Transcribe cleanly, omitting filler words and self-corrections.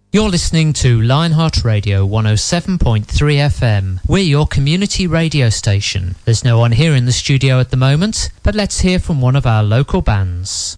You're listening to Lionheart Radio 107.3 FM. We're your community radio station. There's no one here in the studio at the moment, but let's hear from one of our local bands.